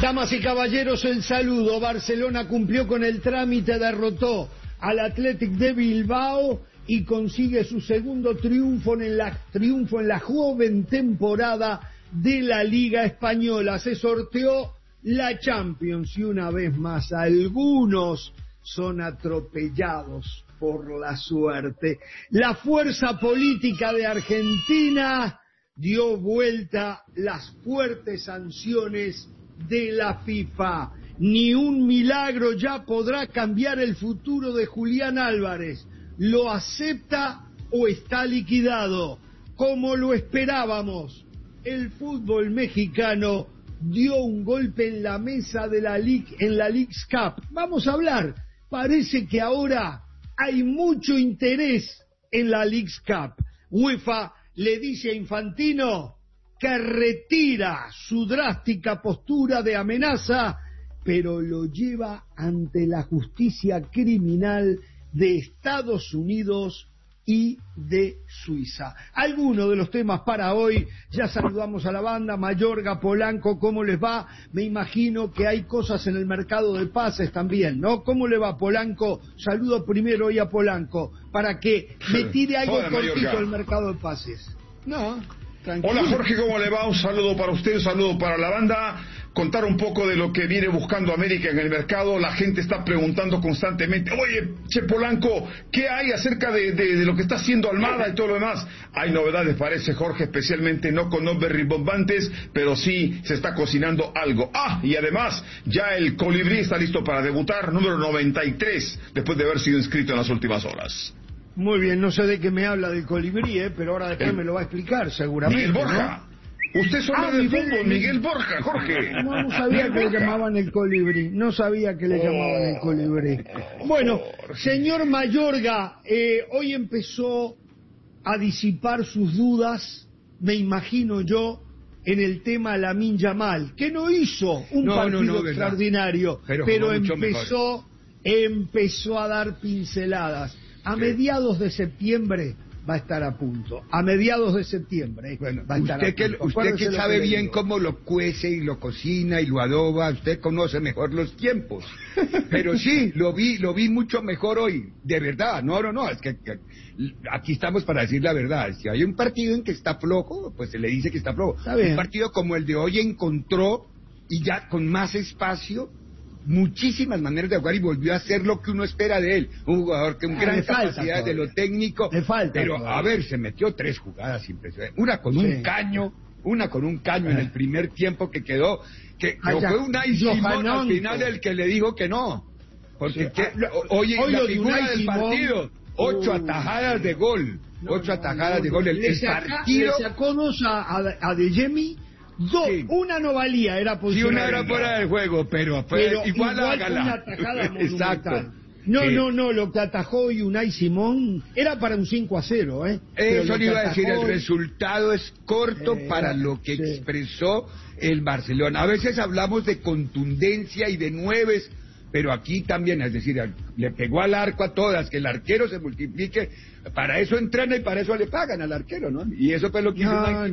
Damas y caballeros, el saludo. Barcelona cumplió con el trámite, derrotó al Athletic de Bilbao y consigue su segundo triunfo en la joven temporada de la Liga Española. Se sorteó la Champions y una vez más algunos son atropellados por la suerte. La fuerza política de Argentina dio vuelta las fuertes sanciones de la FIFA. Ni un milagro ya podrá cambiar el futuro de Julián Álvarez. ¿Lo acepta o está liquidado? Como lo esperábamos, el fútbol mexicano dio un golpe en la mesa de la Leagues Cup. Vamos a hablar. Parece que ahora hay mucho interés en la Leagues Cup. UEFA le dice a Infantino que retira su drástica postura de amenaza, pero lo lleva ante la justicia criminal de Estados Unidos y de Suiza. Algunos de los temas para hoy. Ya saludamos a la banda. Mayorga, Polanco, ¿cómo les va? Me imagino que hay cosas en el mercado de pases también, ¿no? ¿Cómo le va, Polanco? Saludo primero hoy a Polanco para que me tire algo cortito del mercado de pases. No, tranquilo. Hola Jorge, ¿cómo le va? Un saludo para usted, un saludo para la banda. Contar un poco de lo que viene buscando América en el mercado. La gente está preguntando constantemente, oye, Che Polanco, ¿qué hay acerca de lo que está haciendo Almada y todo lo demás? Hay novedades, parece, Jorge, especialmente no con nombres rimbombantes, pero sí se está cocinando algo. Y además, ya el Colibrí está listo para debutar, número 93, después de haber sido inscrito en las últimas horas. Muy bien, no sé de qué me habla del Colibrí, pero ahora después me lo va a explicar seguramente. Miguel Borja. ¿No? Usted es hombre de fútbol, Miguel Borja, Jorge. No sabía que le llamaban el Colibrí. No sabía que le llamaban el Colibrí. Bueno, señor Mayorga, hoy empezó a disipar sus dudas, me imagino yo, en el Lamine Yamal, que no hizo un partido extraordinario, pero empezó a dar pinceladas. A mediados de septiembre va a estar a punto. A mediados de septiembre. Bueno, va a estar usted que sabe bien cómo lo cuece y lo cocina y lo adoba, usted conoce mejor los tiempos. Pero sí, lo vi mucho mejor hoy, de verdad. No, es que aquí estamos para decir la verdad. Si hay un partido en que está flojo, pues se le dice que está flojo. Un partido como el de hoy encontró, y ya con más espacio, muchísimas maneras de jugar y volvió a hacer lo que uno espera de él, un jugador que con gran capacidad de lo técnico, pero a ver, se metió 3 jugadas impresionantes, una con un caño en el primer tiempo que quedó, que fue Unai Simón al final el que le dijo que no, porque hoy la figura del partido, 8 atajadas de gol, el partido le sacó 2 a De Jemi. Una no valía, era posible. Sí, una era fuera del juego, pero igual a una atajada monumental. No, lo que atajó Unai Simón era para un 5-0, Eso le iba a decir, el resultado es corto para lo que expresó el Barcelona. A veces hablamos de contundencia y de nueves, pero aquí también, es decir, le pegó al arco a todas, que el arquero se multiplique, para eso entrena y para eso le pagan al arquero, ¿no? Y eso fue lo que hizo.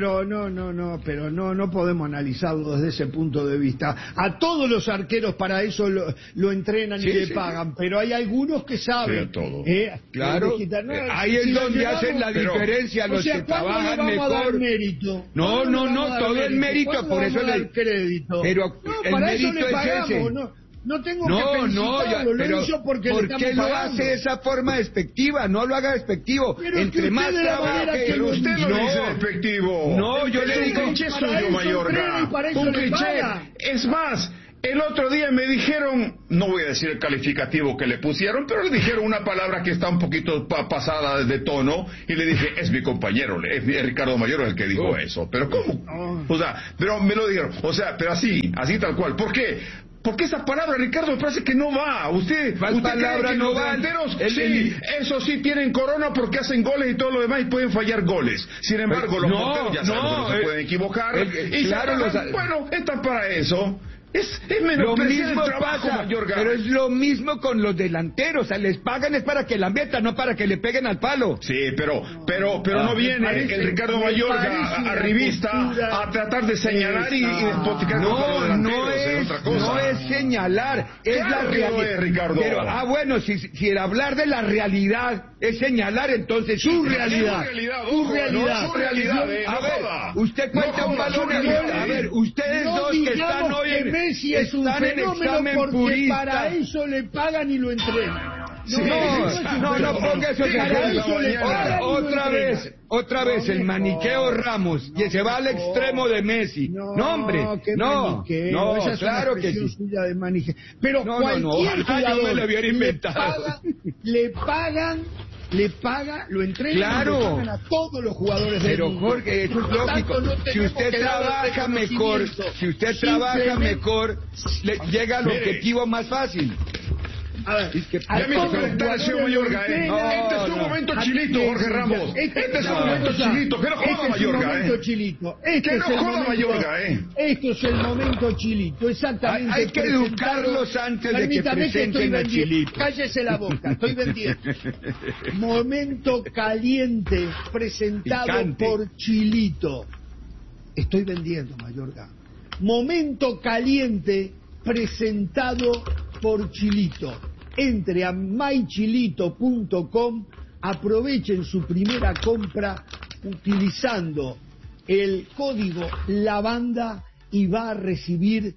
No podemos analizarlo desde ese punto de vista. A todos los arqueros para eso lo entrenan y le pagan, pero hay algunos que saben. Todo. Claro, ahí es donde hacen la diferencia los que trabajan mejor. No, todo el mérito, por eso le crédito. Pero el mérito es ese. No tengo que felicitarlo, lo hizo porque ¿por qué lo hace de esa forma despectiva? No lo haga despectivo. Pero entre más trabaje, pero usted lo dice despectivo. No, yo le digo un cliché suyo, Mayorga. Un cliché. Es más, el otro día me dijeron, no voy a decir el calificativo que le pusieron, pero le dijeron una palabra que está un poquito pasada de tono, y le dije, es mi compañero, es Ricardo Mayorga el que dijo eso. Pero ¿cómo? O sea, pero me lo dijeron, pero así tal cual. ¿Por qué? Porque esa palabra, Ricardo, me parece que no va. Usted palabra no va. Sí, eso sí tienen corona porque hacen goles y todo lo demás y pueden fallar goles. Sin embargo, los porteros ya sabemos que no se pueden equivocar. Bueno, están para eso. Es Lo menospreciar el mismo trabajo, pasa, Mayorga. pero es lo mismo con los delanteros, o sea, les pagan es para que la metan, no para que le peguen al palo. Sí, pero no viene el Ricardo Mayorga arribista a tratar de señalar y despoticar contra los delanteros. No es señalar, es Claro la que lo realidad. es, Ricardo. Pero, bueno, si el hablar de la realidad es señalar, entonces Su sí, realidad. Su realidad. realidad. A ver, usted cuenta un balón en realidad. A ver, ustedes No dos que están digamos hoy que en Messi es un están en fenómeno examen porque purista. para eso le pagan y lo entrenan. Sí. No ponga eso Para eso le pagan y lo otra vez el maniqueo Ramos y se va al extremo de Messi. No, hombre, qué maniqueo. no, Esa es claro una que expresión sí. suya de maniqueo. Pero No, cualquier ojalá yo me lo hubiera inventado. le pagan, lo entrenan Claro. y le pagan a todos los jugadores del Pero mundo. Jorge, eso es Por lo lógico. tanto, no Si tenemos usted que darle trabaja mejor, reconocimiento. le llega al Mire. objetivo más fácil. A ver, Ya me hizo calentar el señor Mayorga, Este es un momento chilito, Jorge Ramos. Este es un momento chilito. Que no joda Mayorga, chilito. Que no joda Mayorga, Esto es el momento chilito, exactamente. Hay que educarlos antes de que Permítame presenten estoy el vendiendo. chilito. Cállese la boca, estoy vendiendo. Momento caliente, presentado Picante. por Chilito. Estoy vendiendo, Mayorga. Momento caliente, presentado por Chilito. Entre a mychilito.com, aprovechen su primera compra utilizando el código LAVANDA y va a recibir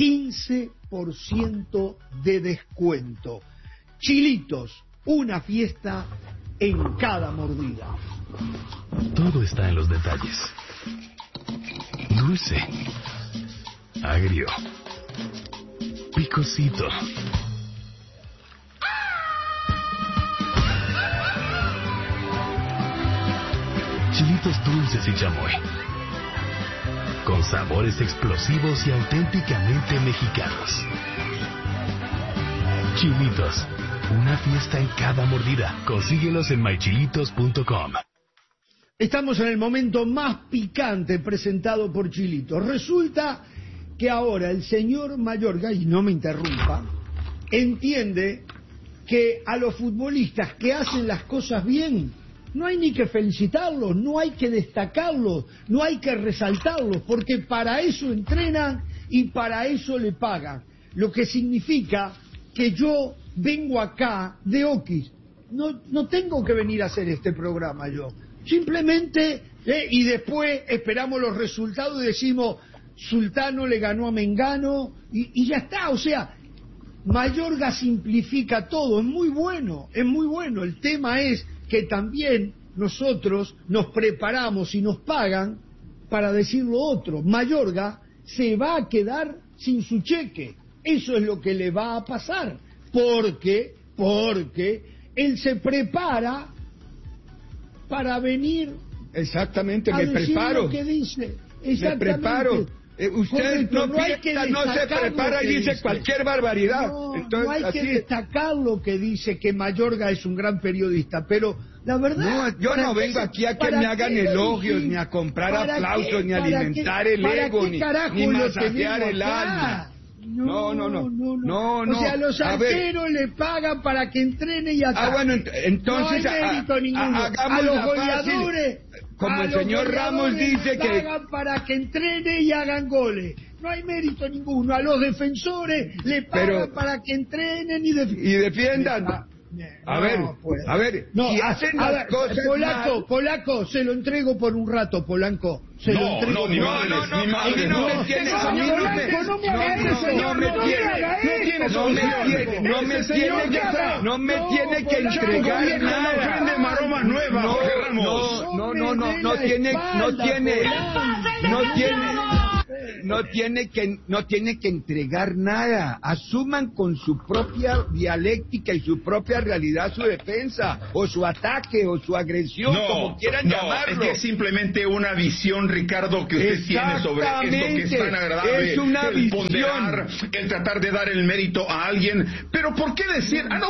15% de descuento. Chilitos, una fiesta en cada mordida. Todo está en los detalles. Dulce, agrio, picosito. Chilitos dulces y chamoy. Con sabores explosivos y auténticamente mexicanos. Chilitos, una fiesta en cada mordida. Consíguelos en mychilitos.com. Estamos en el momento más picante presentado por Chilito. Resulta que ahora el señor Mayorga, y no me interrumpa, entiende que a los futbolistas que hacen las cosas bien no hay ni que felicitarlos, no hay que destacarlos, no hay que resaltarlos, porque para eso entrenan y para eso le pagan. Lo que significa que yo vengo acá de Oquis, no tengo que venir a hacer este programa yo. Simplemente, y después esperamos los resultados y decimos, Sultano le ganó a Mengano, y ya está. O sea, Mayorga simplifica todo, es muy bueno. El tema es que también nosotros nos preparamos y nos pagan para decir lo otro. Mayorga se va a quedar sin su cheque. Eso es lo que le va a pasar. Porque él se prepara para venir Exactamente, a me decir preparo. lo que dice. Me preparo. Usted Correcto, no hay que piensa, no se destacar prepara lo y que dice dice. cualquier barbaridad. No, Entonces, no hay que así es. destacar lo que dice, que Mayorga es un gran periodista, pero la verdad... No, yo no vengo aquí a que me hagan elogios, ni a comprar aplausos, ni a alimentar el ego, ni masajear el alma. No. O sea, los arqueros le pagan para que entrene y ataque. Bueno, entonces no hay mérito ninguno. A los goleadores, como el señor Ramos dice que pagan para que entrene y hagan goles. No hay mérito ninguno. A los defensores le pagan para que entrenen y defiendan. A ver, si hacen las cosas Polaco, se lo entrego por un rato, Polanco. Se lo entrego. No me tiene que entregar nada. No tiene que entregar nada. Asuman con su propia dialéctica y su propia realidad su defensa, o su ataque, o su agresión, como quieran llamarlo. Es que es simplemente una visión, Ricardo, que usted tiene sobre esto que es tan agradable. Es una el ponderar, el tratar de dar el mérito a alguien. Pero ¿por qué decir?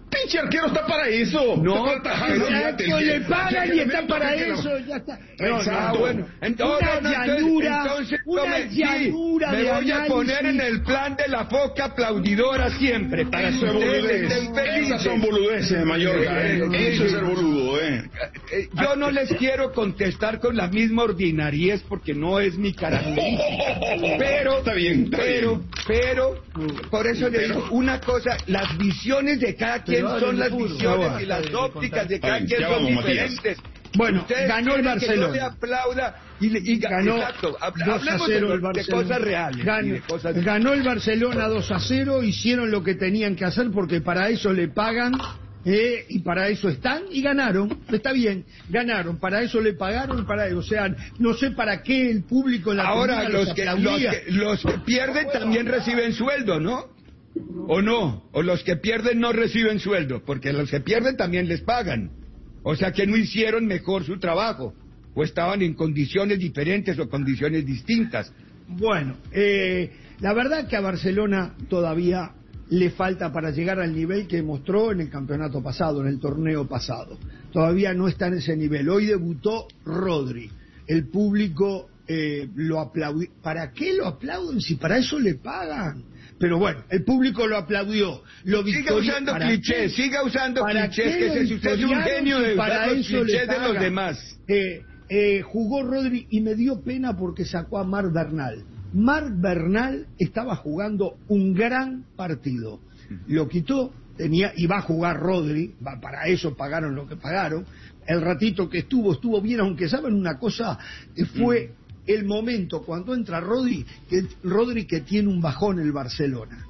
Pinche arquero está para eso. No, exacto, le pagan y está para eso, ya está. Bueno. Una llanura me voy a poner en el plan de la foca aplaudidora siempre, para que ustedes estén felices. Esas son boludeces, Mayorga, eso es ser boludo, Yo no les quiero contestar con la misma ordinariez porque no es mi característica. Pero, está bien, pero, por eso le digo una cosa, las visiones de cada quien son las visiones y las ópticas de cada quien son diferentes. Bueno, ustedes ganó el Barcelona. Que yo le aplauda y ganó. Exacto. Hablemos de cosas reales. Ganó el Barcelona 2-0, hicieron lo que tenían que hacer porque para eso le pagan. Y para eso están y ganaron, está bien, ganaron, para eso le pagaron, o sea, no sé para qué el público en la ahora los que pierden también reciben sueldo, ¿no? ¿O no? O los que pierden no reciben sueldo, porque los que pierden también les pagan. O sea que no hicieron mejor su trabajo, o estaban en condiciones diferentes o condiciones distintas. Bueno, la verdad que a Barcelona todavía le falta para llegar al nivel que mostró en el campeonato pasado, en el torneo pasado. Todavía no está en ese nivel. Hoy debutó Rodri. El público lo aplaudió. ¿Para qué lo aplauden si para eso le pagan? Pero bueno, el público lo aplaudió. Siga usando clichés, que usted es un genio de usar los clichés de los demás. Jugó Rodri y me dio pena porque sacó a Marc Bernal. Marc Bernal estaba jugando un gran partido. Lo quitó, y va a jugar Rodri, para eso pagaron lo que pagaron. El ratito que estuvo bien, aunque saben una cosa, fue el momento cuando entra Rodri que tiene un bajón el Barcelona,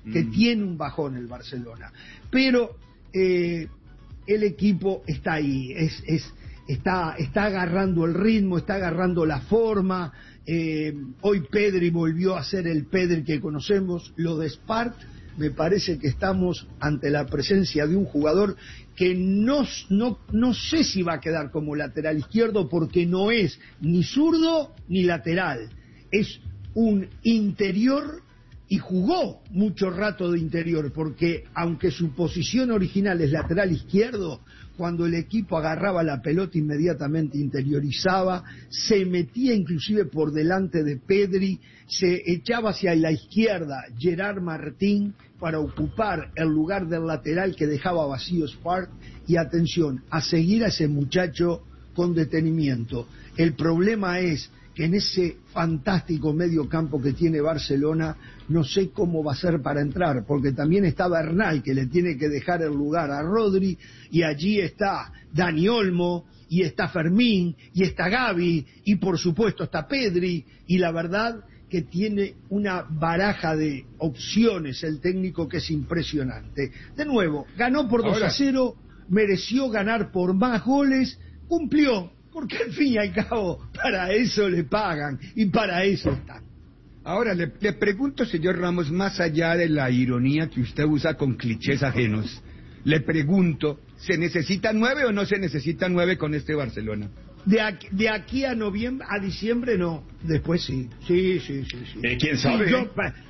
pero el equipo está ahí, está agarrando el ritmo, está agarrando la forma. Hoy Pedri volvió a ser el Pedri que conocemos. Lo de Spark, me parece que estamos ante la presencia de un jugador que no sé si va a quedar como lateral izquierdo, porque no es ni zurdo ni lateral, es un interior y jugó mucho rato de interior, porque aunque su posición original es lateral izquierdo, cuando el equipo agarraba la pelota inmediatamente interiorizaba, se metía inclusive por delante de Pedri, se echaba hacia la izquierda Gerard Martín para ocupar el lugar del lateral que dejaba vacío Spark, y atención, a seguir a ese muchacho con detenimiento. El problema es que en ese fantástico medio campo que tiene Barcelona, no sé cómo va a ser para entrar, porque también está Bernal, que le tiene que dejar el lugar a Rodri, y allí está Dani Olmo, y está Fermín, y está Gavi, y por supuesto está Pedri, y la verdad que tiene una baraja de opciones el técnico que es impresionante. De nuevo, ganó por 2-0, mereció ganar por más goles, cumplió, porque al fin y al cabo para eso le pagan y para eso están. Ahora le pregunto, señor Ramos, más allá de la ironía que usted usa con clichés ajenos, le pregunto, ¿se necesita 9 o no se necesita 9 con este Barcelona? De aquí a diciembre no, después sí. ¿Quién sabe? Sí,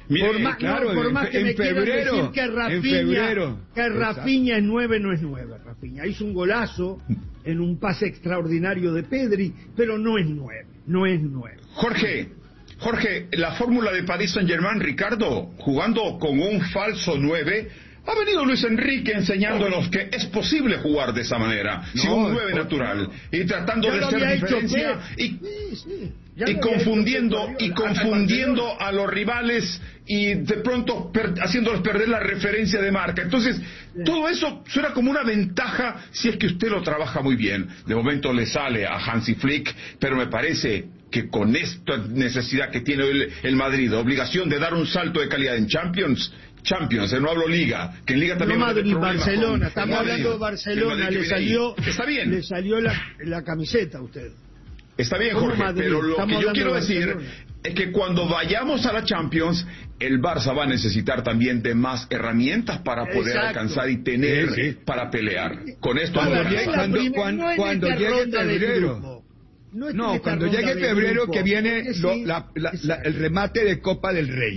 por más que me quieran decir que Rafinha es 9, no es 9. Rafinha hizo un golazo en un pase extraordinario de Pedri, pero no es 9. Jorge, la fórmula de Paris Saint-Germain, Ricardo, jugando con un falso 9, ha venido Luis Enrique enseñándonos que es posible jugar de esa manera, sin un 9 natural, y tratando de ser diferencia y confundiendo a los rivales y de pronto haciéndoles perder la referencia de marca. Entonces, todo eso suena como una ventaja si es que usted lo trabaja muy bien. De momento le sale a Hansi Flick, pero me parece que con esta necesidad que tiene el Madrid, obligación de dar un salto de calidad en Champions, no hablo Liga, que en Liga también no Madrid, Barcelona, estamos hablando de Barcelona, le salió la camiseta a usted. Está bien, Jorge, Madrid, pero lo que yo quiero decir es que cuando vayamos a la Champions, el Barça va a necesitar también de más herramientas para poder alcanzar y tener para pelear. Con esto cuando llegue febrero. Cuando llegue febrero que viene el remate de Copa del Rey.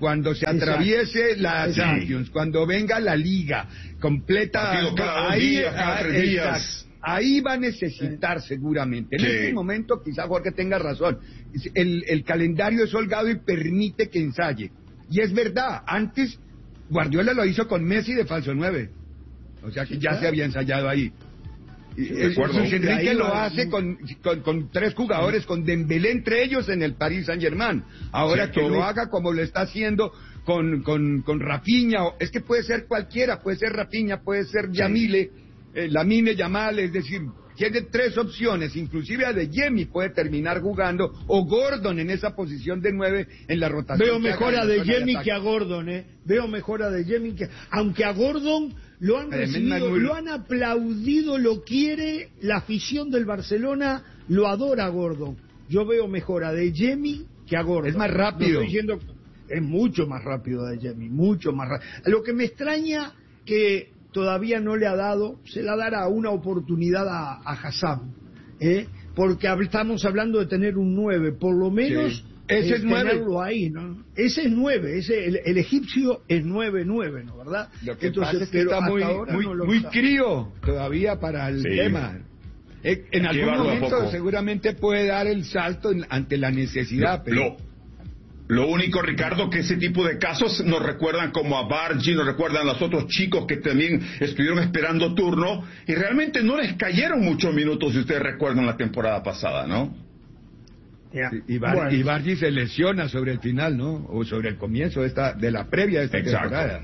cuando se atraviese la Champions, cuando venga la Liga completa, cada 3 días. Ahí va a necesitar seguramente. En este momento quizá Jorge tenga razón. El calendario es holgado y permite que ensaye. Y es verdad, antes Guardiola lo hizo con Messi de falso 9. O sea que ya se había ensayado ahí. Luis Enrique lo hace con 3 jugadores, con Dembélé entre ellos en el Paris Saint-Germain. Ahora que lo haga como lo está haciendo con Rafinha, es que puede ser cualquiera, puede ser Rafinha, puede ser Yamile, Lamine Yamal, es decir, tiene 3 opciones, inclusive Adeyemi puede terminar jugando, o Gordon en esa posición de 9 en la rotación. Veo mejor a Adeyemi que a Gordon, Veo mejor a Adeyemi que... Aunque a Gordon lo han recibido, lo han aplaudido, lo quiere, la afición del Barcelona lo adora a Gordon. Yo veo mejor a Adeyemi que a Gordon. Es más rápido. No estoy diciendo, es mucho más rápido Adeyemi, mucho más rápido. Lo que me extraña que todavía no le ha dado, se la dará una oportunidad a Hassan, porque estamos hablando de tener un 9, por lo menos ese es 9. Tenerlo ahí, ¿no? Ese es 9, el egipcio es 9-9, ¿no? ¿Verdad? Lo que pasa es que está muy crío todavía para el tema. En algún momento seguramente puede dar el salto ante la necesidad, pero... Lo único, Ricardo, que ese tipo de casos nos recuerdan como a Bargi, nos recuerdan a los otros chicos que también estuvieron esperando turno y realmente no les cayeron muchos minutos, si ustedes recuerdan la temporada pasada, ¿no? Y Bargi se lesiona sobre el final, ¿no? O sobre el comienzo de la previa de esta temporada.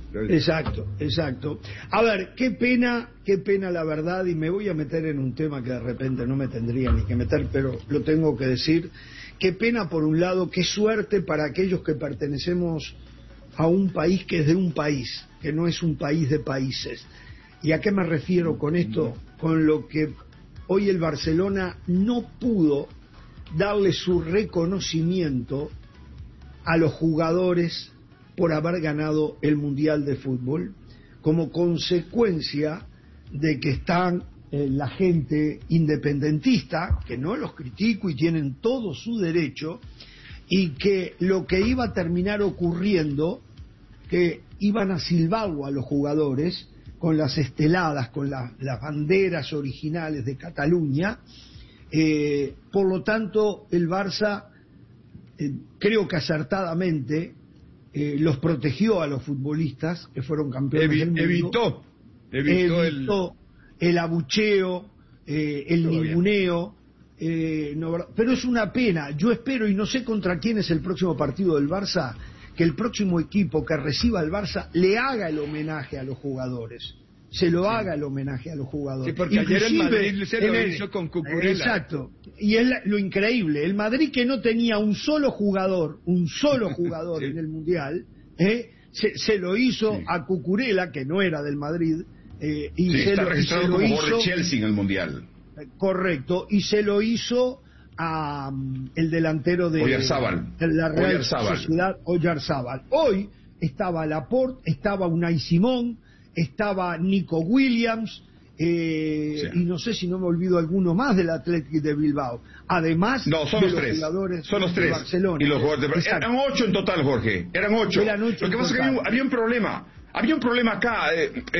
Exacto. A ver, qué pena la verdad, y me voy a meter en un tema que de repente no me tendría ni que meter, pero lo tengo que decir. Qué pena por un lado, qué suerte para aquellos que pertenecemos a un país que es de un país, que no es un país de países. ¿Y a qué me refiero con esto? Con lo que hoy el Barcelona no pudo darle su reconocimiento a los jugadores por haber ganado el Mundial de Fútbol, como consecuencia de que están la gente independentista, que no los critico y tienen todo su derecho, y que lo que iba a terminar ocurriendo, que iban a silbarlo a los jugadores con las esteladas, con las banderas originales de Cataluña. Por lo tanto el Barça, creo que acertadamente, los protegió a los futbolistas que fueron campeones del mundo. Evitó el abucheo, el ninguneo, pero es una pena. Yo espero, y no sé contra quién es el próximo partido del Barça, que el próximo equipo que reciba al Barça le haga el homenaje a los jugadores, haga el homenaje a los jugadores. Sí, porque inclusive, ayer el Madrid se lo hizo con Cucurella. Exacto, y es lo increíble, el Madrid, que no tenía un solo jugador en el Mundial, se lo hizo a Cucurella, que no era del Madrid, está registrado como jugador de Chelsea en el Mundial. Correcto, y se lo hizo a el delantero de la Real Sociedad, Oyarzabal. Hoy estaba Laporte, estaba Unai Simón, estaba Nico Williams, y no sé si no me olvido alguno más del Athletic de Bilbao. Además, son los tres de Barcelona. Y los jugadores eran 8 en total, Jorge. Eran 8. Lo que pasa es que había un problema. Había un problema acá.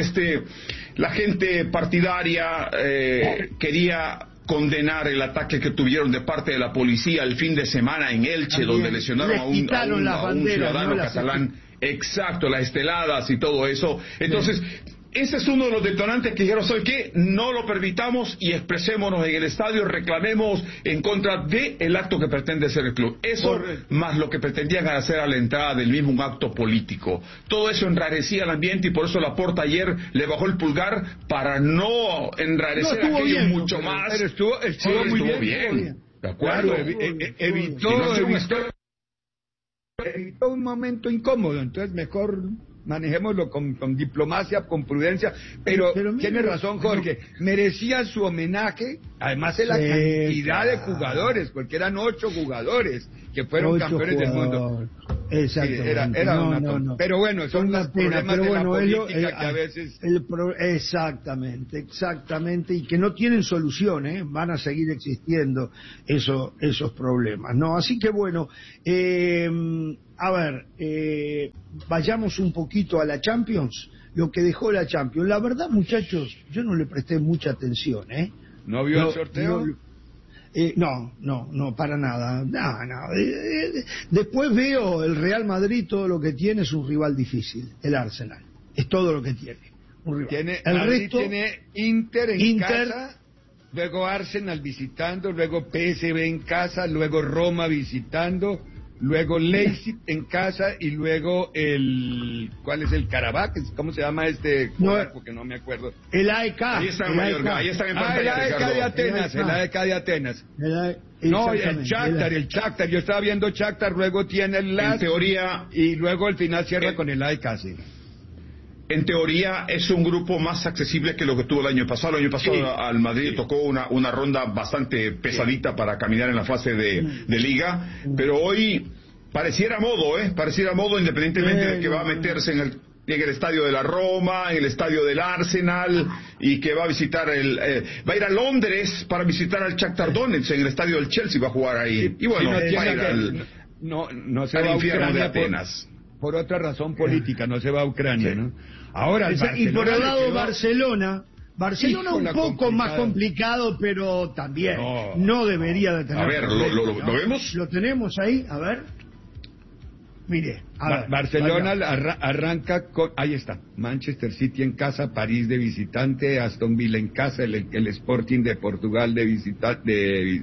La gente partidaria quería condenar el ataque que tuvieron de parte de la policía el fin de semana en Elche, donde lesionaron a un ciudadano catalán. Exacto, las esteladas y todo eso. Entonces, ese es uno de los detonantes que dijeron, ¿sabe qué? No lo permitamos y expresémonos en el estadio, reclamemos en contra del acto que pretende ser el club. Eso, más lo que pretendían hacer a la entrada del mismo, un acto político. Todo eso enrarecía el ambiente y por eso Laporta ayer le bajó el pulgar para no enrarecer aquello mucho más. Pero estuvo muy bien. ¿De acuerdo? Claro, evitó un momento incómodo, entonces mejor manejémoslo con diplomacia, con prudencia, pero tiene razón Jorge, merecía su homenaje, además de la cantidad de jugadores, porque eran 8 jugadores que fueron campeones del mundo. Exactamente. Era una pero bueno, son los problemas de la política que a veces... Exactamente, y que no tienen solución, van a seguir existiendo esos problemas, ¿no? Así que bueno, A ver, vayamos un poquito a la Champions, lo que dejó la Champions. La verdad, muchachos, yo no le presté mucha atención, ¿eh? ¿No vio el sorteo? No, para nada. No. Después veo el Real Madrid, todo lo que tiene es un rival difícil, el Arsenal. Es todo lo que tiene. Un rival. Tiene Inter en casa, luego Arsenal visitando, luego PSV en casa, luego Roma visitando, luego Leipzig en casa y luego ¿cuál es el Karabakh? ¿Cómo se llama este? Porque no me acuerdo. El AEK. Ahí está en Mallorca, ahí está en pantalla. El AEK de Atenas, el AEK de Atenas. No, el Shakhtar, yo estaba viendo Shakhtar, luego tiene el LAS. En teoría. Y luego al final cierra con el AEK, sí. En teoría es un grupo más accesible que lo que tuvo el año pasado. El año pasado al Madrid tocó una ronda bastante pesadita para caminar en la fase de liga, pero hoy pareciera modo, independientemente de que va a meterse en el estadio de la Roma, en el estadio del Arsenal, y que va a visitar va a ir a Londres para visitar al Shakhtar Donetsk, en el estadio del Chelsea va a jugar ahí. Y bueno, va a ir no se va a infierno de Atenas. Por otra razón política, no se va a Ucrania, ¿no? Ahora, y por el lado Barcelona un poco más complicado, pero también no debería de tener. A ver, ¿lo vemos? Lo tenemos ahí, a ver. Mire, Barcelona arranca con, ahí está, Manchester City en casa, París de visitante, Aston Villa en casa, el Sporting de Portugal del visitante.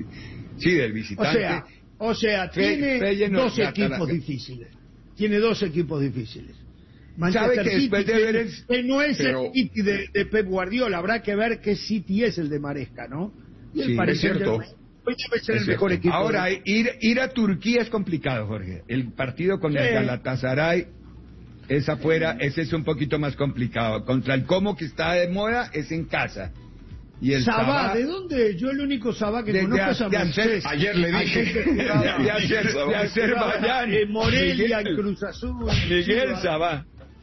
O sea, tiene dos equipos difíciles. Tiene dos equipos difíciles. Manchester que City, después de ver que no es el City de Pep Guardiola, habrá que ver qué City es el de Maresca, ¿no? Y sí, es cierto. Debe ser el mejor equipo. Ahora, ir a Turquía es complicado, Jorge. El partido con el Galatasaray es afuera, ese es un poquito más complicado. Contra el Como, que está de moda, es en casa. Y el Sabá, ¿de dónde? Yo el único Sabá que conozco es a Moisés. Ayer le dije. De Azerbaiyán. Morelia, en Cruz Azul. Miguel Sabá.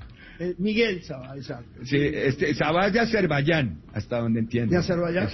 Miguel Sabá, exacto. Sí, Sabá es de Azerbaiyán, hasta donde entiendo. ¿De Azerbaiyán?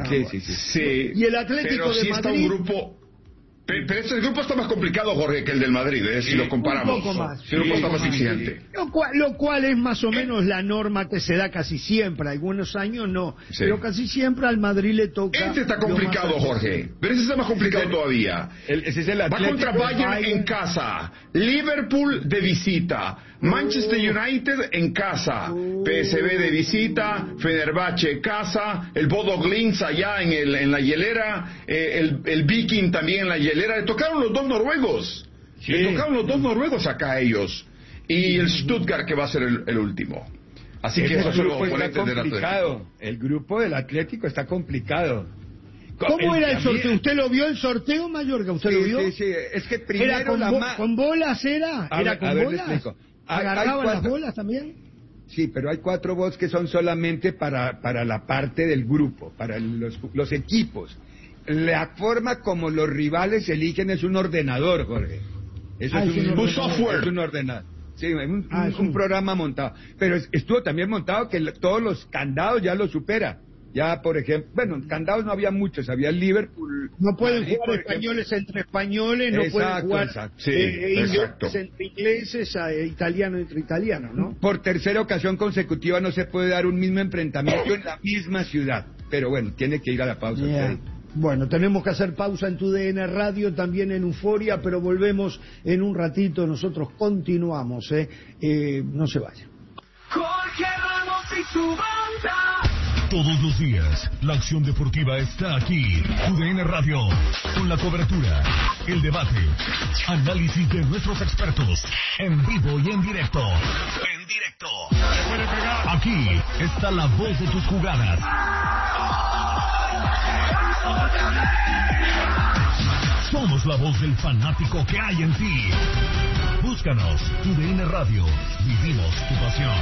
Sí. Y el Atlético de Madrid. Está un grupo. Pero este grupo está más complicado, Jorge, que el del Madrid, si lo comparamos. Un poco más. El grupo está más exigente. Lo cual es más o menos la norma que se da casi siempre. Algunos años no. Sí. Pero casi siempre al Madrid le toca. Este está complicado, Jorge. Pero ese está más complicado todavía. Ese es el Atlético. Va contra Bayern en casa. Liverpool de visita. Manchester United en casa. PSV de visita. Fenerbahce casa. El Bodo Glimt allá en la hielera. El Viking también en la hielera. Le tocaron los dos noruegos. Le tocaron los dos noruegos acá a ellos. Y el Stuttgart, que va a ser el último. Así que esos son los oponentes del Atlético. El grupo del Atlético está complicado. ¿Cómo era el sorteo? ¿Usted lo vio el sorteo, Mallorca? ¿Usted lo vio? Sí. Es que primero ¿Era con bolas era? ¿Era con bolas? ¿Agarraban las bolas también? Sí, pero hay 4 bots que son solamente para la parte del grupo, para los equipos. La forma como los rivales eligen es un ordenador, Jorge. Eso es un software. Es un ordenador. Sí, un programa montado. Pero estuvo también montado que todos los candados ya lo supera. Ya, por ejemplo, candados no había muchos, había el Liverpool. No pueden jugar españoles entre españoles, no pueden jugar ingleses entre ingleses, italiano entre italianos, ¿no? Por tercera ocasión consecutiva no se puede dar un mismo enfrentamiento en la misma ciudad. Pero bueno, tiene que ir a la pausa. Bueno, tenemos que hacer pausa en tu DN Radio, también en Euforia, pero volvemos en un ratito, nosotros continuamos, no se vayan. Jorge Ramos y su banda. Todos los días, la acción deportiva está aquí. UDN Radio, con la cobertura, el debate, análisis de nuestros expertos, en vivo y en directo. Aquí está la voz de tus jugadas. Somos la voz del fanático que hay en ti. Búscanos, UDN Radio, vivimos tu pasión.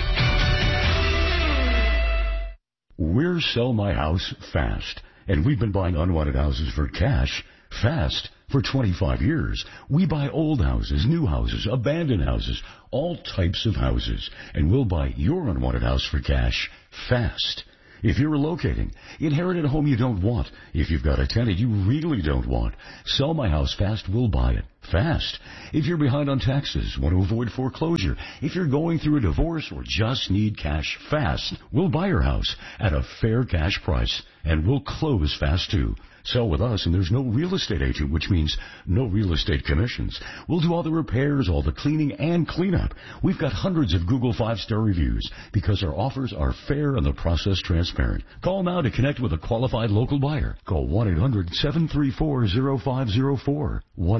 We're Sell My House Fast, and we've been buying unwanted houses for cash fast for 25 years. We buy old houses, new houses, abandoned houses, all types of houses, and we'll buy your unwanted house for cash fast. If you're relocating, inherit a home you don't want. If you've got a tenant you really don't want, Sell My House Fast will buy it. Fast. If you're behind on taxes, want to avoid foreclosure, if you're going through a divorce or just need cash fast, we'll buy your house at a fair cash price, and we'll close fast too. Sell with us, and there's no real estate agent, which means no real estate commissions. We'll do all the repairs, all the cleaning, and cleanup. We've got hundreds of Google 5-star reviews because our offers are fair and the process transparent. Call now to connect with a qualified local buyer. Call 1-800-734-0504.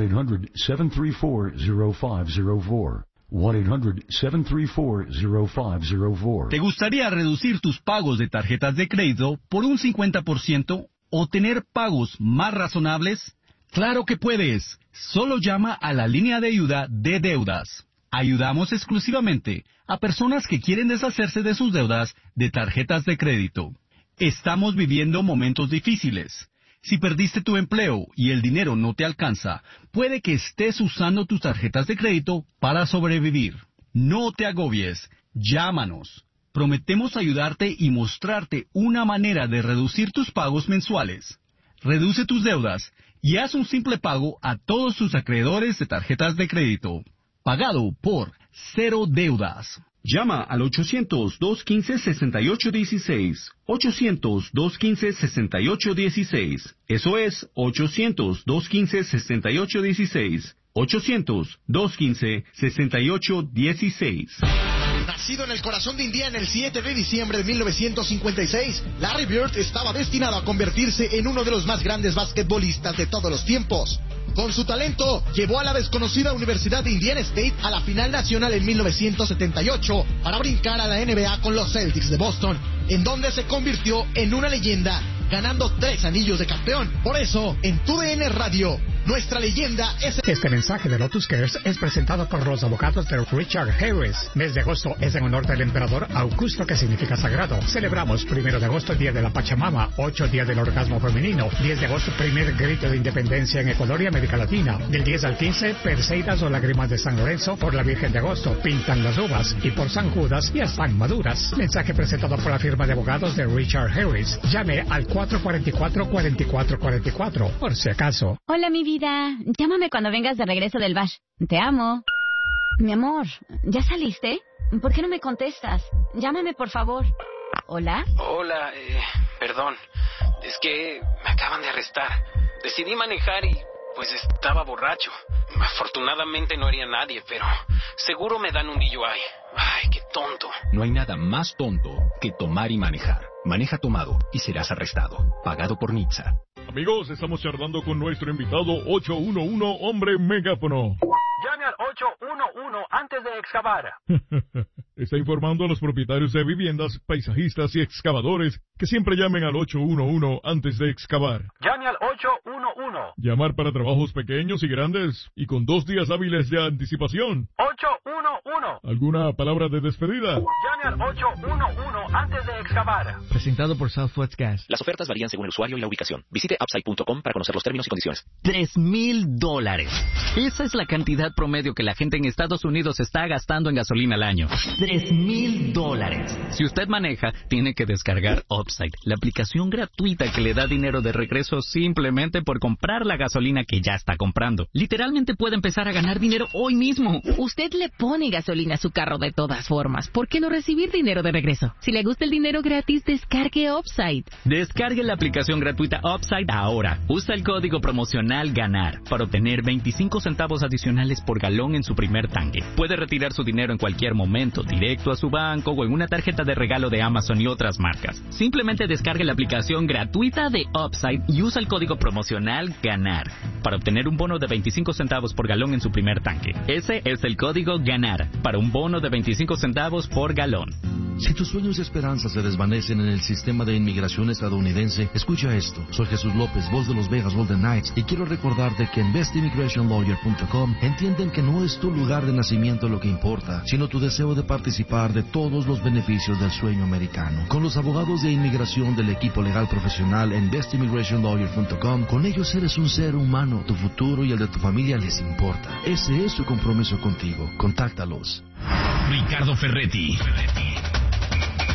1-800-734-0504. 1-800-734-0504. ¿Te gustaría reducir tus pagos de tarjetas de crédito por un 50% o tener pagos más razonables? ¡Claro que puedes! Solo llama a la línea de ayuda de deudas. Ayudamos exclusivamente a personas que quieren deshacerse de sus deudas de tarjetas de crédito. Estamos viviendo momentos difíciles. Si perdiste tu empleo y el dinero no te alcanza, puede que estés usando tus tarjetas de crédito para sobrevivir. No te agobies. Llámanos. Prometemos ayudarte y mostrarte una manera de reducir tus pagos mensuales. Reduce tus deudas y haz un simple pago a todos tus acreedores de tarjetas de crédito. Pagado por Cero Deudas. Llama al 800-215-6816. 800-215-6816. Eso es 800-215-6816. 800-215-6816. Nacido en el corazón de Indiana el 7 de diciembre de 1956, Larry Bird estaba destinado a convertirse en uno de los más grandes basquetbolistas de todos los tiempos. Con su talento, llevó a la desconocida Universidad de Indiana State a la final nacional en 1978 para brincar a la NBA con los Celtics de Boston, en donde se convirtió en una leyenda, ganando 3 anillos de campeón. Por eso, en TUDN Radio, nuestra leyenda es... Este mensaje de Lotus Cares es presentado por los abogados de Richard Harris. Mes de agosto es en honor del emperador Augusto, que significa sagrado. Celebramos 1 de agosto, Día de la Pachamama, 8 Día del Orgasmo Femenino, 10 de agosto, primer grito de independencia en Ecuador y América Latina. Del 10 al 15, Perseidas o lágrimas de San Lorenzo. Por la Virgen de Agosto, pintan las uvas. Y por San Judas, ya están maduras. Mensaje presentado por la firma de abogados de Richard Harris. Llame al 444-4444, por si acaso. Hola, mi vida. Llámame cuando vengas de regreso del bash. Te amo. Mi amor, ¿ya saliste? ¿Por qué no me contestas? Llámame, por favor. ¿Hola? Hola, perdón. Es que me acaban de arrestar. Decidí manejar y, pues, estaba borracho. Afortunadamente no hería a nadie, pero seguro me dan un DUI. Ay, qué tonto. No hay nada más tonto que tomar y manejar. Maneja tomado y serás arrestado. Pagado por NHTSA. Amigos, estamos charlando con nuestro invitado 811, hombre megáfono. Llame al 811 antes de excavar. Está informando a los propietarios de viviendas, paisajistas y excavadores que siempre llamen al 811 antes de excavar. Llame al 811. Llamar para trabajos pequeños y grandes y con 2 días hábiles de anticipación. 811. ¿Alguna palabra de despedida? Llame al 811 antes de excavar. Presentado por Southwest Gas. Las ofertas varían según el usuario y la ubicación. Visite upside.com para conocer los términos y condiciones. $3,000. Esa es la cantidad promedio que la gente en Estados Unidos está gastando en gasolina al año. $3,000. Si usted maneja, tiene que descargar Upside, la aplicación gratuita que le da dinero de regreso simplemente por comprar la gasolina que ya está comprando. Literalmente puede empezar a ganar dinero hoy mismo. Usted le pone gasolina a su carro de todas formas. ¿Por qué no recibir dinero de regreso? Si le gusta el dinero gratis, descargue Upside. Descargue la aplicación gratuita Upside ahora. Usa el código promocional GANAR para obtener 25 centavos adicionales por galón en su primer tanque. Puede retirar su dinero en cualquier momento, directo a su banco o en una tarjeta de regalo de Amazon y otras marcas. Simplemente descargue la aplicación gratuita de Upside y usa el código promocional GANAR para obtener un bono de 25 centavos por galón en su primer tanque. Ese es el código GANAR para un bono de 25 centavos por galón. Si tus sueños y esperanzas se desvanecen en el sistema de inmigración estadounidense, escucha esto. Soy Jesús López, voz de los Vegas Golden Knights, y quiero recordarte que en bestimmigrationlawyer.com entienden que no es tu lugar de nacimiento lo que importa, sino tu deseo de participar de todos los beneficios del sueño americano. Con los abogados de inmigración del equipo legal profesional en bestimmigrationlawyer.com, con ellos eres un ser humano. Tu futuro y el de tu familia les importa. Ese es su compromiso contigo. Contáctalos. Ricardo Ferretti.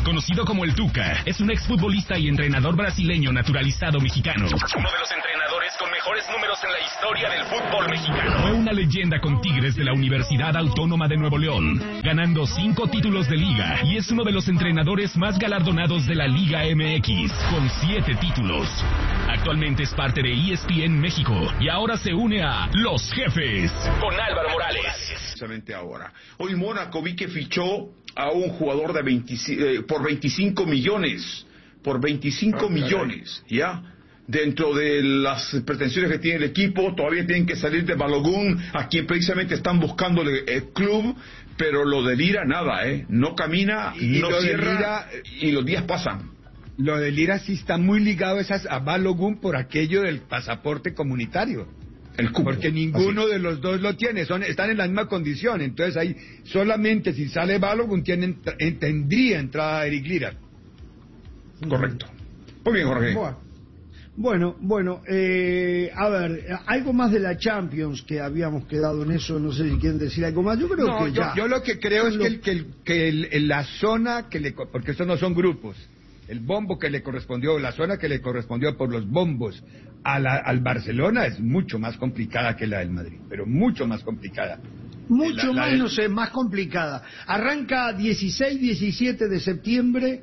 conocido como el Tuca, es un exfutbolista y entrenador brasileño naturalizado mexicano. Uno de los entrenadores con mejores números en la historia del fútbol mexicano. Fue una leyenda con Tigres de la Universidad Autónoma de Nuevo León, ganando 5 títulos de liga, y es uno de los entrenadores más galardonados de la Liga MX, con 7 títulos. Actualmente es parte de ESPN México y ahora se une a Los Jefes con Álvaro Morales. Precisamente ahora. Hoy Mónaco vi que fichó a un jugador de por 25 millones. Por 25 millones, ¿ya? Dentro de las pretensiones que tiene el equipo, todavía tienen que salir de Balogun, a quien precisamente están buscando el club, pero lo de Lira nada, no camina, no cierra, y los días pasan. Lo de Lira sí está muy ligado a Balogun por aquello del pasaporte comunitario. El cupo. Porque ninguno de los dos lo tiene, están en la misma condición. Entonces ahí solamente si sale Balogun tendría entrada Eric Lira. Correcto. Muy bien, Jorge. Bueno, a ver, algo más de la Champions, que habíamos quedado en eso, no sé si quieren decir algo más. Yo creo que ya. Yo lo que creo es que la zona porque estos no son grupos, el bombo que le correspondió, la zona que le correspondió por los bombos al Barcelona es mucho más complicada que la del Madrid, pero mucho más complicada. Mucho más complicada. Arranca 16, 17 de septiembre,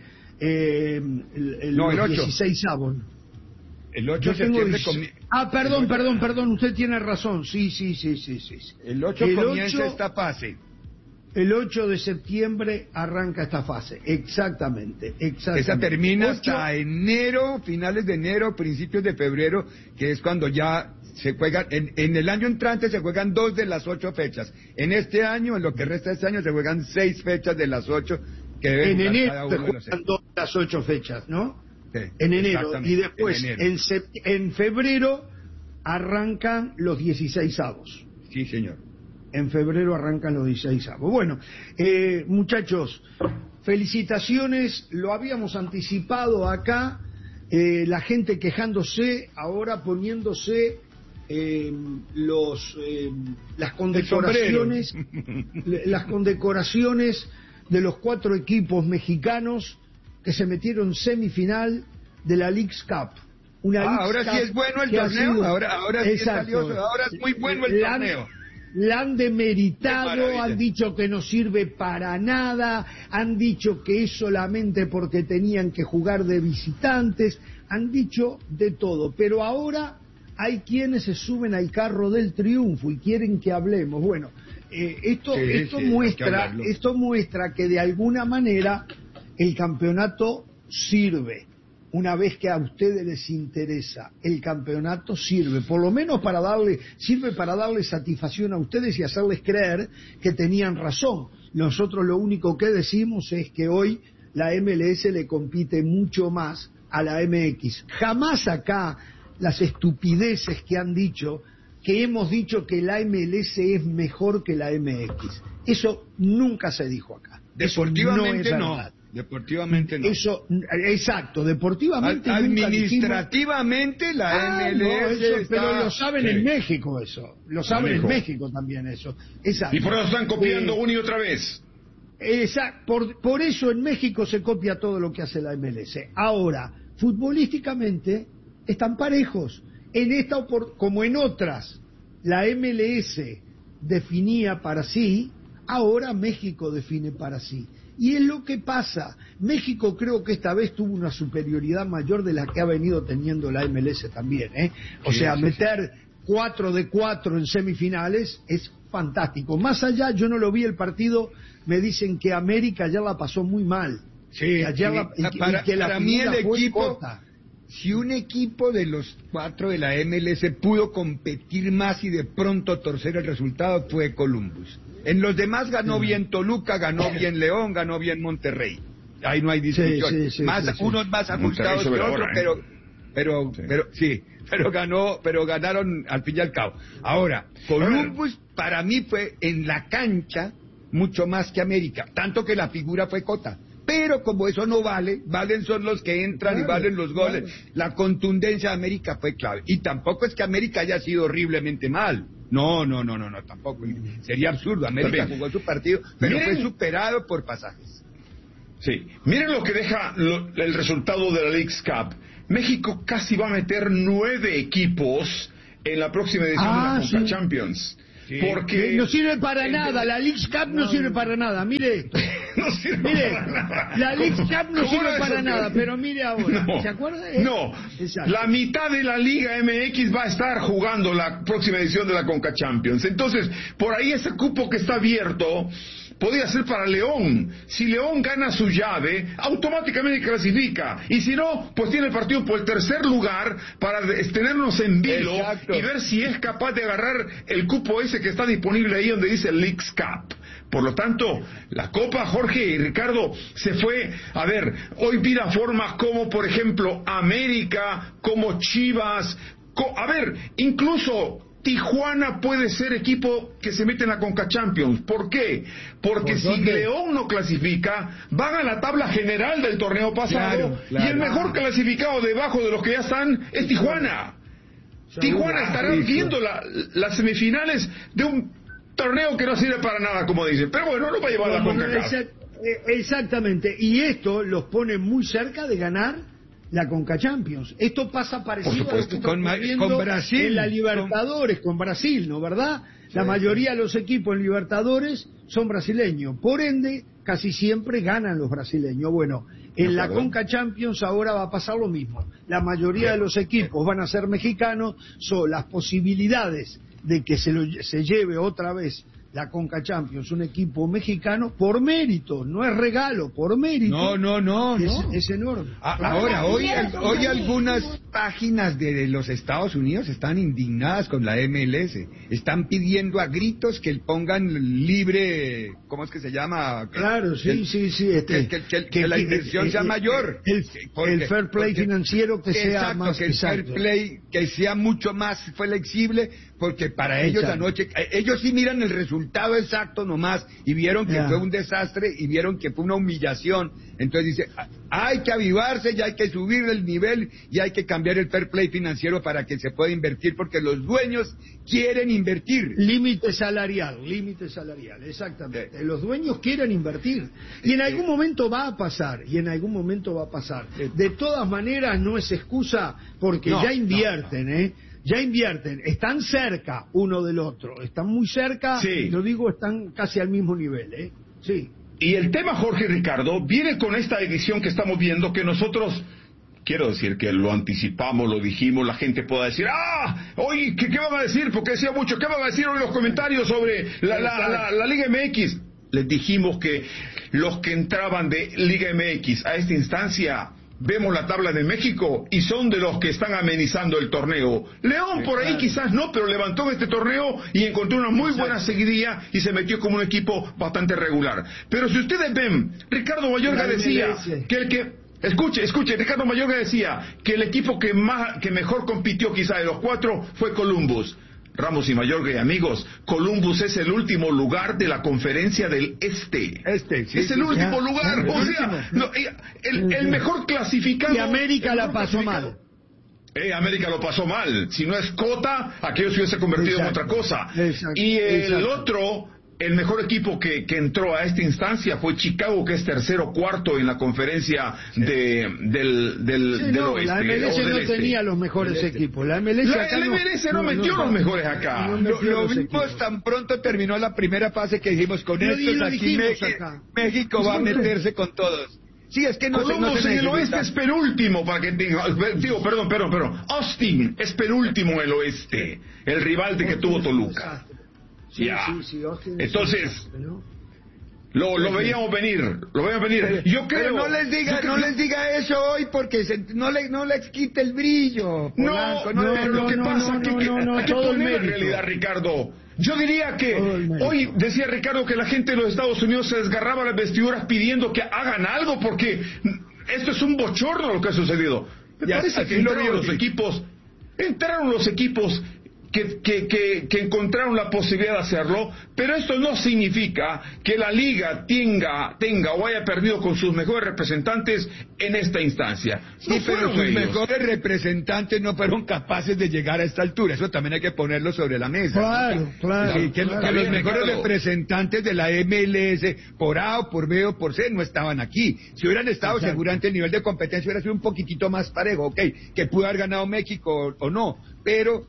el 16avo. El 8 de septiembre perdón, usted tiene razón, sí. El 8 comienza esta fase. El 8 de septiembre arranca esta fase, exactamente. Esa termina hasta enero, finales de enero, principios de febrero, que es cuando ya se juegan, en el año entrante se juegan 2 de las 8 fechas. En este año, en lo que resta de este año, se juegan 6 fechas de las 8 que deben en enero cada se uno juegan 2 de las 8 fechas, ¿no? Sí, en enero, y después en febrero arrancan los 16avos. Sí, señor. En febrero arrancan los 16avos. Bueno, muchachos, felicitaciones, lo habíamos anticipado acá, la gente quejándose, ahora poniéndose las condecoraciones de los 4 equipos mexicanos que se metieron semifinal de la Leagues Cup. Ahora sí es bueno el torneo, ahora sí es valioso, ahora es muy bueno el torneo. La han demeritado, han dicho que no sirve para nada, han dicho que es solamente porque tenían que jugar de visitantes, han dicho de todo, pero ahora hay quienes se suben al carro del triunfo y quieren que hablemos. Bueno, esto muestra que de alguna manera el campeonato sirve. Una vez que a ustedes les interesa, el campeonato sirve, por lo menos sirve para darle satisfacción a ustedes y hacerles creer que tenían razón. Nosotros lo único que decimos es que hoy la MLS le compite mucho más a la MX. Jamás acá las estupideces que han dicho, que hemos dicho que la MLS es mejor que la MX. Eso nunca se dijo acá. Deportivamente no. Deportivamente no. Eso, exacto, deportivamente administrativamente la MLS está... Pero lo saben en México eso, lo saben en México también eso. Exacto. Y por eso están copiando una y otra vez. Exacto, por eso en México se copia todo lo que hace la MLS. Ahora, futbolísticamente están parejos. En esta como en otras, la MLS definía para sí, ahora México define para sí. Y es lo que pasa. México creo que esta vez tuvo una superioridad mayor de la que ha venido teniendo la MLS también, O sea, meter 4 de 4 en semifinales es fantástico. Más allá, yo no lo vi el partido, me dicen que América ya la pasó muy mal. Sí, para mí el equipo, si un equipo de los 4 de la MLS pudo competir más y de pronto torcer el resultado, fue Columbus. En los demás ganó bien Toluca, ganó bien León, ganó bien Monterrey. Ahí no hay discusión. Unos más ajustados que otros, pero ganaron al fin y al cabo. Ahora, Columbus para mí fue en la cancha mucho más que América, tanto que la figura fue Cota. Pero como eso no valen son los que entran y valen los goles. La contundencia de América fue clave. Y tampoco es que América haya sido horriblemente mal. No, tampoco. Sería absurdo. América jugó su partido, pero fue superado por pasajes. Sí, miren lo que deja el resultado de la Leagues Cup. México casi va a meter 9 equipos en la próxima edición de la Conca Champions. Sí. Porque no sirve para nada, la Leagues Cup no sirve para nada, mire esto. No sirve para nada. La Leagues Cup no sirve para nada, pero mire ahora, ¿se acuerda? No, la mitad de la Liga MX va a estar jugando la próxima edición de la Conca Champions. Entonces, por ahí ese cupo que está abierto podría ser para León. Si León gana su llave, automáticamente clasifica. Y si no, pues tiene el partido por el tercer lugar para tenernos en vilo y ver si es capaz de agarrar el cupo ese que está disponible ahí donde dice Leagues Cup. Por lo tanto, la Copa, Jorge y Ricardo, se fue, a ver, hoy mira formas como, por ejemplo, América, como Chivas, a ver, incluso Tijuana puede ser equipo que se mete en la Conca Champions. ¿Por qué? Porque si León no clasifica, van a la tabla general del torneo pasado, y el mejor clasificado debajo de los que ya están es Tijuana. Tijuana estará viendo las semifinales de un torneo que no sirve para nada, como dicen. Pero bueno, no va a llevar a la CONCACAF. Exactamente. Y esto los pone muy cerca de ganar la Conca Champions. Esto pasa parecido a lo que con Brasil, en la Libertadores, con Brasil, ¿no verdad? La mayoría de los equipos en Libertadores son brasileños. Por ende, casi siempre ganan los brasileños. Bueno, en la Conca Champions ahora va a pasar lo mismo. La mayoría de los equipos van a ser mexicanos. Son las posibilidades de que se lleve otra vez la Conca Champions un equipo mexicano por mérito, no es regalo, por mérito. No. Es enorme. Ahora, hoy algunas páginas de los Estados Unidos están indignadas con la MLS. Están pidiendo a gritos que pongan libre, ¿cómo es que se llama? Claro, sí. Que la inversión sea mayor. El fair play financiero que sea más. Que el fair play que sea mucho más flexible, porque para ellos anoche, ellos sí miran el resultado exacto nomás, y vieron que fue un desastre, y vieron que fue una humillación. Entonces dice, hay que avivarse, ya hay que subir el nivel, y hay que cambiar el fair play financiero para que se pueda invertir, porque los dueños quieren invertir. Límite salarial, exactamente. Los dueños quieren invertir, y en algún momento va a pasar, De todas maneras, no es excusa, porque ya invierten, Ya invierten, están cerca uno del otro, están muy cerca, lo digo, están casi al mismo nivel, Sí. Y el tema, Jorge y Ricardo, viene con esta edición que estamos viendo, que nosotros, quiero decir que lo anticipamos, lo dijimos, la gente pueda decir, oye, ¿qué van a decir? Porque decía mucho, ¿qué van a decir hoy los comentarios sobre la Liga MX? Les dijimos que los que entraban de Liga MX a esta instancia, vemos la tabla de México y son de los que están amenizando el torneo. León por ahí quizás no, pero levantó este torneo y encontró una muy buena seguidilla y se metió como un equipo bastante regular. Pero si ustedes ven, Ricardo Mayorga decía que el que... Escuche, Ricardo Mayorga decía que el equipo que mejor compitió quizá de los 4 fue Columbus. Ramos y Mayorga y amigos, Columbus es el último lugar de la conferencia del Este. Es el último lugar. O sea, el mejor clasificado. Y América la pasó mal. América lo pasó mal. Si no es Cota, aquello se hubiese convertido en otra cosa. Y el otro, el mejor equipo que entró a esta instancia fue Chicago, que es tercero o cuarto en la conferencia del oeste. La MLS no tenía los mejores equipos. La MLS no metió los mejores acá. Lo vimos tan pronto terminó la primera fase que dijimos, con estos aquí México va a meterse con todos. Sí, es que Columbus en el oeste es penúltimo, para que digo, perdón. Austin es penúltimo en el oeste, el rival de que tuvo Toluca. Sí, entonces lo veíamos venir. Yo creo. Pero no les diga eso hoy, porque no les quite el brillo. Lo que pasa es que hay que poner la realidad, Ricardo. Yo diría que hoy decía Ricardo que la gente de los Estados Unidos se desgarraba las vestiduras pidiendo que hagan algo, porque esto es un bochorno lo que ha sucedido. Me parece que entraron los equipos que encontraron la posibilidad de hacerlo, pero esto no significa que la liga tenga o haya perdido con sus mejores representantes en esta instancia. Sí, pero sus mejores representantes no fueron capaces de llegar a esta altura. Eso también hay que ponerlo sobre la mesa. Claro. Sí, que los mejores representantes de la MLS, por A o por B o por C, no estaban aquí. Si hubieran estado, seguramente el nivel de competencia hubiera sido un poquitito más parejo. Ok, que pudo haber ganado México o no, pero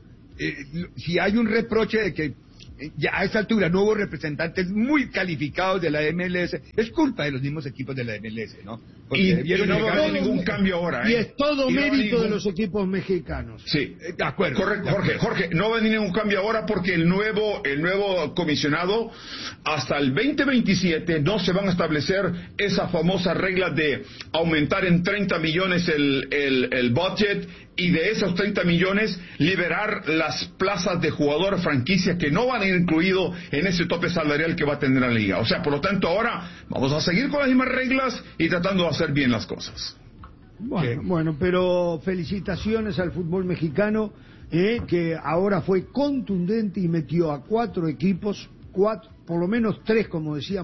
si hay un reproche de que ya a esta altura no hubo representantes muy calificados de la MLS, es culpa de los mismos equipos de la MLS, ¿no? Y no va a haber ningún cambio ahora. Y es todo mérito de los equipos mexicanos. Sí, de acuerdo. Correcto, Jorge, no va a venir ningún cambio ahora porque el nuevo comisionado, hasta el 2027 no se van a establecer esa famosa regla de aumentar en 30 millones el budget, y de esos 30 millones liberar las plazas de jugador franquicia que no van a ir incluidos en ese tope salarial que va a tener la liga. O sea, por lo tanto, ahora vamos a seguir con las mismas reglas y tratando de hacer bien las cosas. Bueno, pero felicitaciones al fútbol mexicano, que ahora fue contundente y metió a 4 equipos, por lo menos 3, como decía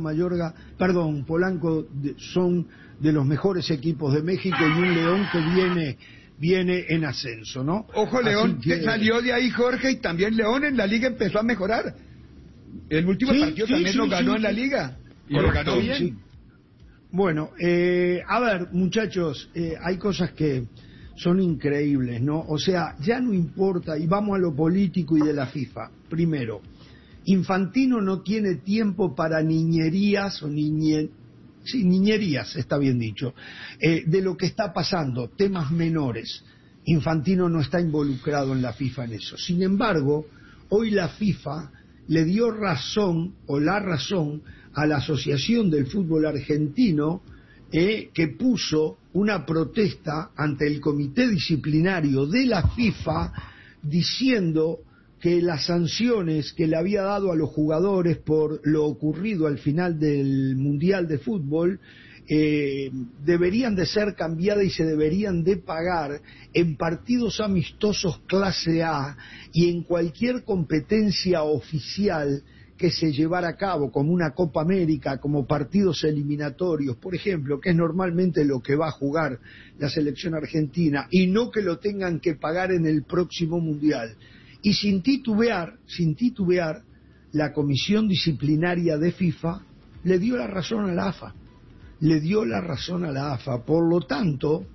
Polanco, son de los mejores equipos de México, y un León que viene en ascenso, ¿no? Ojo, León que salió de ahí, Jorge, y también León en la liga empezó a mejorar. El último partido también lo ganó en la liga. Y lo ganó bien. Sí. Bueno, a ver, muchachos, hay cosas que son increíbles, ¿no? O sea, ya no importa, y vamos a lo político y de la FIFA. Primero, Infantino no tiene tiempo para niñerías o niñerías, está bien dicho, de lo que está pasando, temas menores. Infantino no está involucrado en la FIFA en eso. Sin embargo, hoy la FIFA le dio razón a la Asociación del Fútbol Argentino, que puso una protesta ante el Comité Disciplinario de la FIFA diciendo que las sanciones que le había dado a los jugadores por lo ocurrido al final del Mundial de Fútbol deberían de ser cambiadas y se deberían de pagar en partidos amistosos clase A y en cualquier competencia oficial que se llevara a cabo, como una Copa América, como partidos eliminatorios, por ejemplo, que es normalmente lo que va a jugar la selección argentina, y no que lo tengan que pagar en el próximo Mundial. Y sin titubear, la Comisión Disciplinaria de FIFA le dio la razón a la AFA. Por lo tanto,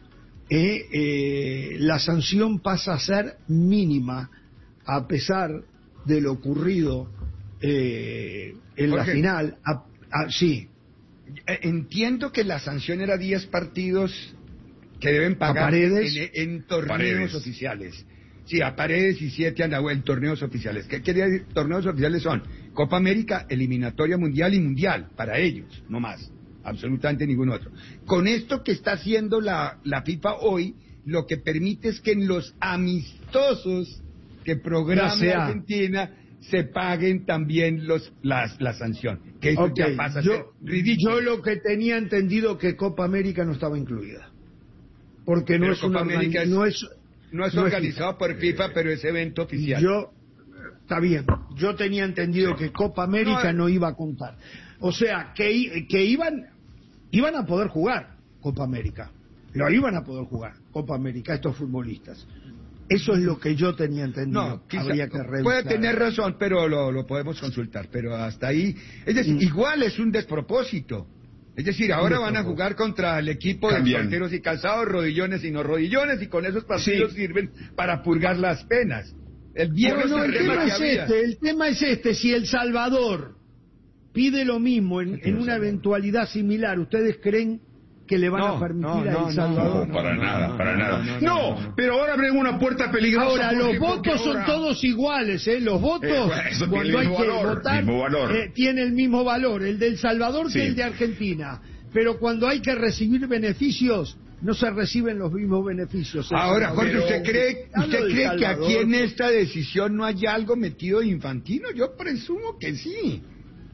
la sanción pasa a ser mínima, a pesar de lo ocurrido en la final. Sí. Entiendo que la sanción era 10 partidos que deben pagar en torneos oficiales. Sí, a Paredes y 7 a Nahuel, torneos oficiales. ¿Qué quería decir? Torneos oficiales son Copa América, eliminatoria mundial y mundial, para ellos, no más, absolutamente ningún otro. Con esto que está haciendo la FIFA hoy, lo que permite es que en los amistosos que programa Argentina se paguen también la sanción. Que eso ya pasa a ser ridículo. Yo lo que tenía entendido que Copa América no estaba incluida. Porque no es una América, no es organizado por FIFA, pero es evento oficial. Está bien, yo tenía entendido que Copa América no iba a contar. O sea, que iban a poder jugar Copa América. Lo iban a poder jugar Copa América estos futbolistas. Eso es lo que yo tenía entendido. Habría que revisar. Puede tener razón, pero lo podemos consultar. Pero hasta ahí, es decir, igual es un despropósito. Es decir, ahora van a jugar contra el equipo de porteros y calzados, rodillones y no rodillones, y con esos partidos sirven para purgar las penas. El tema es este, si El Salvador pide lo mismo en una eventualidad similar, ¿ustedes creen que le van a permitir a El Salvador? No, para nada. No, pero ahora abren una puerta peligrosa. Ahora, los votos son todos iguales, Los votos, cuando hay que votar, tiene el mismo valor, el de El Salvador que el de Argentina. Pero cuando hay que recibir beneficios, no se reciben los mismos beneficios. Ahora, Jorge, ¿usted cree que aquí en esta decisión no hay algo metido de Infantino? Yo presumo que sí.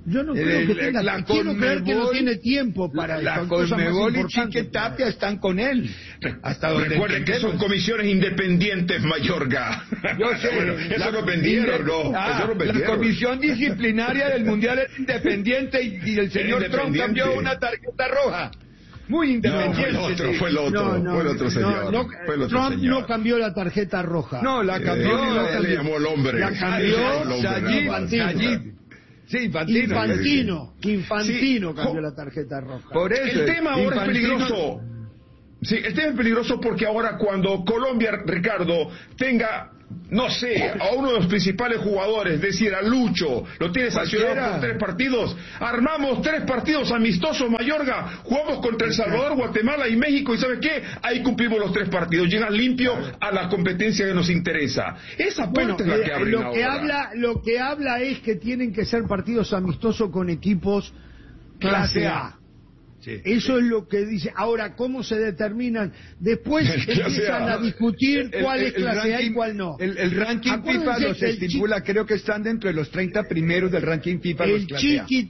Yo no creo que tenga, quiero creer que no tiene tiempo para la Conmebol y Chique Tapia están con él. Hasta donde recuerden que son comisiones independientes, Mayorga. Yo sé, eso lo vendieron, ¿no? Eso lo vendieron. La comisión disciplinaria del Mundial es independiente y el señor Trump cambió una tarjeta roja. Muy independiente. No, fue el otro señor. Trump no cambió la tarjeta roja. No, la cambió. Le llamó el hombre. La cambió Sayid. Sí, Infantino cambió la tarjeta roja. Por eso, el tema ahora es peligroso. Sí, el tema es peligroso porque ahora cuando Colombia, Ricardo, tenga, no sé, a uno de los principales jugadores, es decir, a Lucho, lo tiene sancionado por 3 partidos, armamos 3 partidos amistosos, Mayorga, jugamos contra El Salvador, Guatemala y México, y ¿sabe qué? Ahí cumplimos los 3 partidos, llegan limpio a la competencia que nos interesa. Esa puerta es la que abren lo que habla es que tienen que ser partidos amistosos con equipos clase A. Sí, eso es lo que dice. Ahora, ¿cómo se determinan? Después empiezan a discutir cuál es clase A y cuál no. El ranking FIFA los estipula, creo que están dentro de los 30 primeros del ranking FIFA. El Chiqui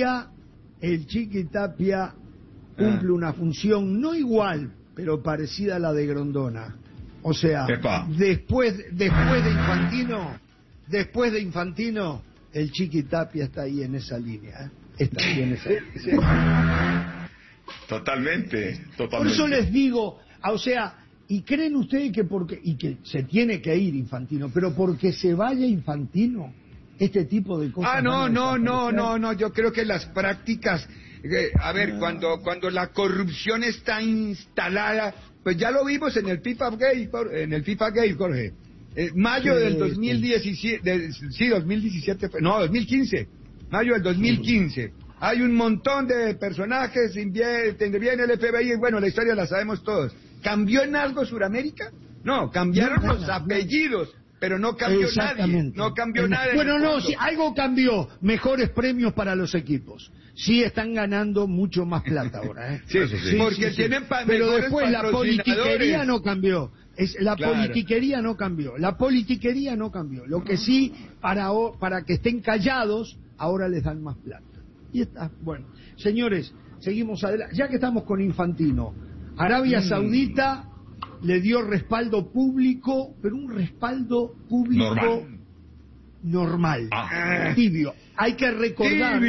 Tapia cumple una función no igual, pero parecida a la de Grondona. O sea, después de Infantino, el Chiqui Tapia está ahí en esa línea. Está ahí en esa línea. Totalmente. Por eso les digo, o sea, y creen ustedes que que se tiene que ir Infantino, pero porque se vaya Infantino, este tipo de cosas. No, yo creo que las prácticas, a ver, cuando la corrupción está instalada, pues ya lo vimos en el FIFA Gate, Jorge. Mayo del 2017, 2015, mayo del 2015. Hay un montón de personajes, viene el FBI, y bueno, la historia la sabemos todos. ¿Cambió en algo Sudamérica? No, cambiaron los apellidos, pero no cambió nadie. No cambió nada. Bueno, no, sí, algo cambió. Mejores premios para los equipos. Sí están ganando mucho más plata ahora, ¿eh? Sí, porque tienen pero después la politiquería no cambió. Politiquería no cambió. La politiquería no cambió. Lo que sí, para que estén callados, ahora les dan más plata. Y está, bueno, señores, seguimos adelante. Ya que estamos con Infantino, Arabia Saudita le dio respaldo público, pero un respaldo público normal, tibio. Hay que recordar,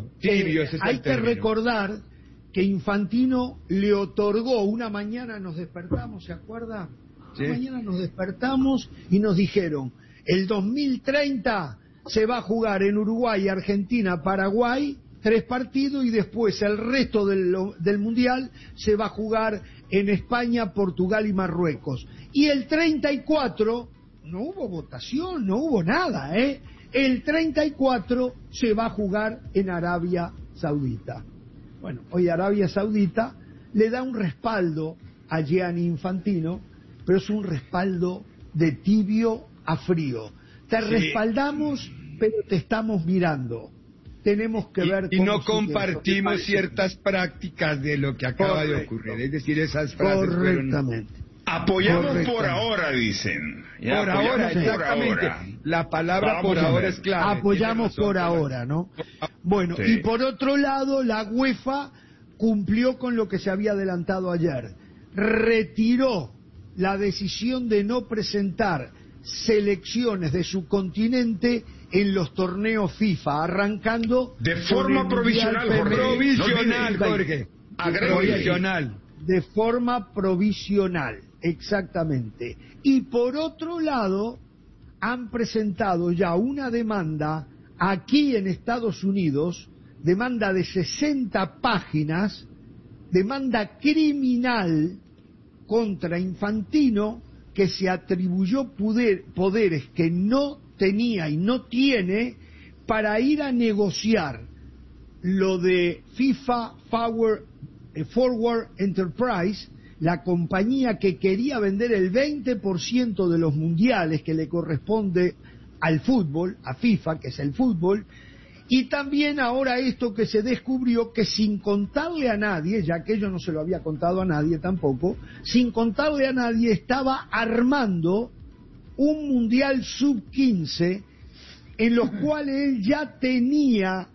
recordar que Infantino le otorgó, una mañana nos despertamos, ¿se acuerda? Sí. Una mañana nos despertamos y nos dijeron, el 2030 se va a jugar en Uruguay, Argentina, Paraguay, 3 partidos, y después el resto del Mundial se va a jugar en España, Portugal y Marruecos. Y el 34, no hubo votación, no hubo nada, el 34 se va a jugar en Arabia Saudita. Bueno, hoy Arabia Saudita le da un respaldo a Gianni Infantino, pero es un respaldo de tibio a frío. Te respaldamos, pero te estamos mirando. Tenemos que ver cómo... Y no compartimos ciertas prácticas de lo que acaba de ocurrir. Es decir, esas frases correctamente. Apoyamos por ahora, dicen. Por ahora, exactamente. La palabra por ahora es clave. Apoyamos por ahora, ¿no? Bueno, y por otro lado, la UEFA cumplió con lo que se había adelantado ayer. Retiró la decisión de no presentar selecciones de su continente en los torneos FIFA, arrancando de forma provisional, Jorge. De forma provisional, exactamente. Y por otro lado, han presentado ya una demanda aquí en Estados Unidos, demanda de 60 páginas, demanda criminal contra Infantino, que se atribuyó poderes que no tenía y no tiene para ir a negociar lo de FIFA Forward Enterprise, la compañía que quería vender el 20% de los mundiales que le corresponde al fútbol, a FIFA, que es el fútbol, y también ahora esto que se descubrió, que sin contarle a nadie, ya que ello no se lo había contado a nadie tampoco, sin contarle a nadie estaba armando un mundial sub-15 en los cuales él ya tenía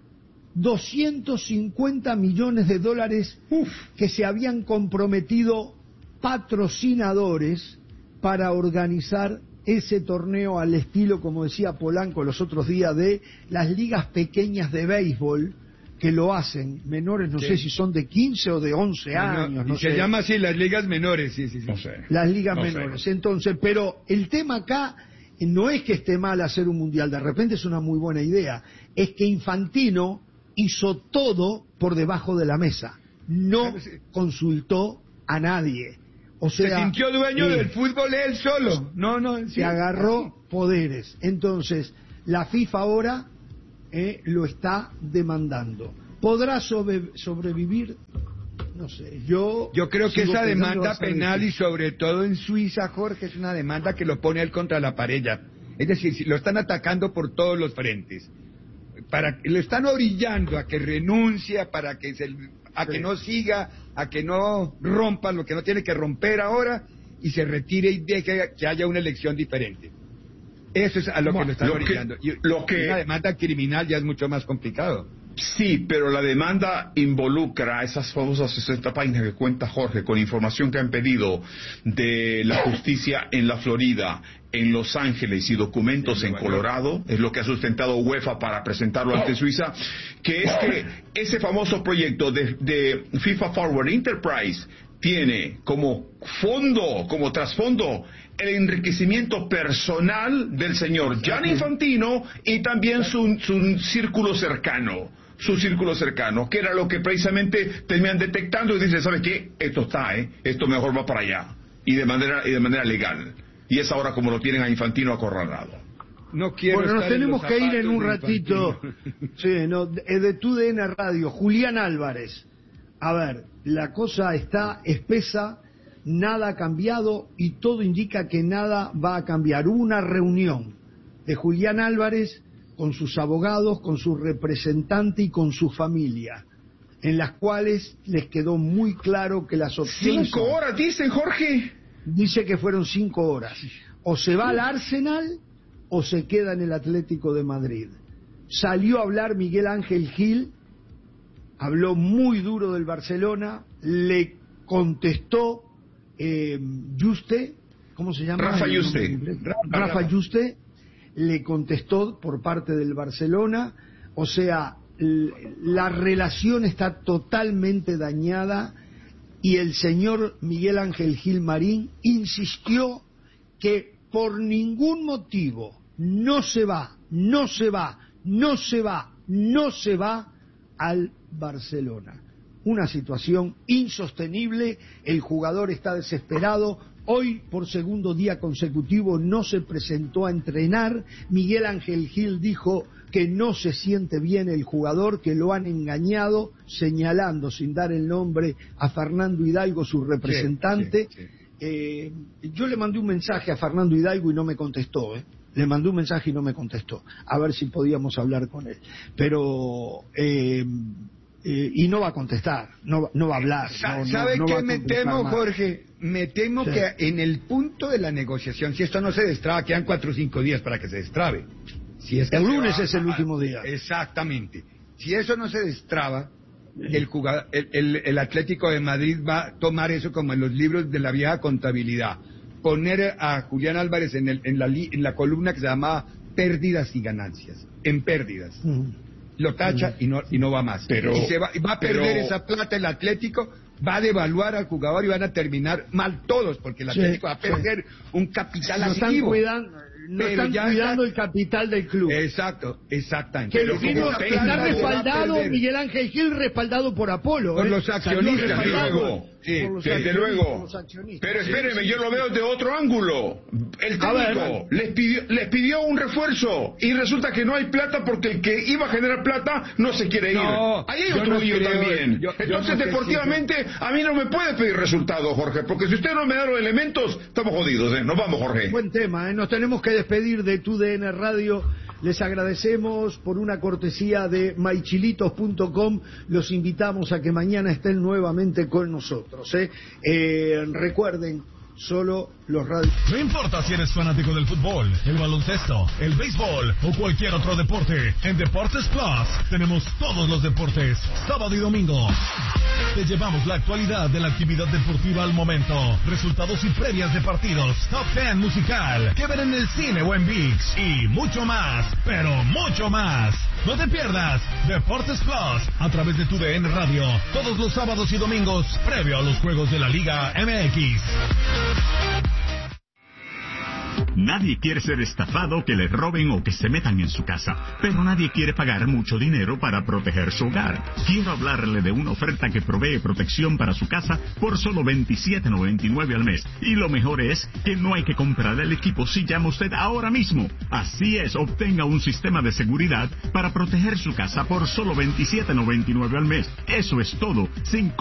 250 millones de dólares que se habían comprometido patrocinadores para organizar ese torneo al estilo, como decía Polanco los otros días, de las ligas pequeñas de béisbol que lo hacen, menores, no sé si son de 15 o de 11 años. No se sé. llama así, las ligas menores, sí. No sé. Las ligas menores. Entonces, pero el tema acá no es que esté mal hacer un mundial, de repente es una muy buena idea, es que Infantino hizo todo por debajo de la mesa, no consultó a nadie. O sea, se sintió dueño del fútbol él solo. Se agarró poderes. Entonces, la FIFA ahora lo está demandando. ¿Podrá sobrevivir? No sé. Yo creo que esa demanda penal, y sobre todo en Suiza, Jorge, es una demanda que lo pone él contra la pared ya. Es decir, si lo están atacando por todos los frentes. Lo están orillando a que renuncie, que no siga, a que no rompa lo que no tiene que romper ahora y se retire y deje que haya una elección diferente. Eso es a lo que lo están orillando. Una demanda criminal ya es mucho más complicado. Sí, pero la demanda involucra esas famosas 60 páginas que cuenta Jorge, con información que han pedido de la justicia en la Florida, en Los Ángeles y documentos en Colorado, es lo que ha sustentado UEFA para presentarlo ante Suiza, que es que ese famoso proyecto de FIFA Forward Enterprise tiene como fondo, como trasfondo, el enriquecimiento personal del señor Gianni Infantino y también su círculo cercano, que era lo que precisamente terminan detectando y dicen, ¿sabe qué? Esto esto mejor va para allá, y de manera legal. Y es ahora como lo tienen a Infantino acorralado. No quiero. Bueno, nos tenemos que ir en un ratito. De TUDN Radio, Julián Álvarez. A ver, la cosa está espesa, nada ha cambiado y todo indica que nada va a cambiar. Hubo una reunión de Julián Álvarez con sus abogados, con su representante y con su familia, en las cuales les quedó muy claro que las opciones... 5 horas, dicen, Jorge. Dice que fueron 5 horas. O se va al Arsenal o se queda en el Atlético de Madrid. Salió a hablar Miguel Ángel Gil, habló muy duro del Barcelona, le contestó Juste, ¿cómo se llama? Rafa Juste le contestó por parte del Barcelona. O sea, la relación está totalmente dañada y el señor Miguel Ángel Gil Marín insistió que por ningún motivo no se va al Barcelona. Una situación insostenible, el jugador está desesperado. Hoy, por segundo día consecutivo, no se presentó a entrenar. Miguel Ángel Gil dijo que no se siente bien el jugador, que lo han engañado, señalando, sin dar el nombre, a Fernando Hidalgo, su representante. Yo le mandé un mensaje a Fernando Hidalgo y no me contestó, Le mandé un mensaje y no me contestó, a ver si podíamos hablar con él. Pero... y no va a contestar, no va a hablar. ¿Sabe qué me temo, Jorge? Me temo que en el punto de la negociación, si esto no se destraba, quedan 4 o 5 días para que se destrabe. Si es que el lunes es el último día. Exactamente. Si eso no se destraba, el Atlético de Madrid va a tomar eso como en los libros de la vieja contabilidad. Poner a Julián Álvarez en la columna que se llama pérdidas y ganancias. En pérdidas. Lo tacha y no va más. Y va a perder esa plata el Atlético, va a devaluar al jugador y van a terminar mal todos, porque el Atlético va a perder un capital activo. No están cuidando el capital del club. Exactamente. Que está respaldado, Miguel Ángel Gil, respaldado por Apolo. Por los accionistas. Desde luego. Pero espérenme, yo lo veo de otro ángulo. El técnico les pidió un refuerzo y resulta que no hay plata porque el que iba a generar plata no se quiere ir. Ahí hay otro lío también. Entonces, deportivamente, a mí no me puede pedir resultados, Jorge, porque si usted no me da los elementos, estamos jodidos. Nos vamos, Jorge. Buen tema, Nos tenemos que despedir de TUDN Radio. Les agradecemos por una cortesía de mychilitos.com. Los invitamos a que mañana estén nuevamente con nosotros. Recuerden, solo los radios. No importa si eres fanático del fútbol, el baloncesto, el béisbol o cualquier otro deporte, en Deportes Plus tenemos todos los deportes, sábado y domingo. Te llevamos la actualidad de la actividad deportiva al momento, resultados y previas de partidos, top 10 musical, que ver en el cine o en ViX y mucho más, pero mucho más. No te pierdas Deportes Plus a través de tu DN Radio, todos los sábados y domingos, previo a los juegos de la Liga MX. Nadie quiere ser estafado, que le roben o que se metan en su casa, pero nadie quiere pagar mucho dinero para proteger su hogar. Quiero hablarle de una oferta que provee protección para su casa por solo $27.99 al mes. Y lo mejor es que no hay que comprar el equipo si llama usted ahora mismo. Así es, obtenga un sistema de seguridad para proteger su casa por solo $27.99 al mes. Eso es todo, sin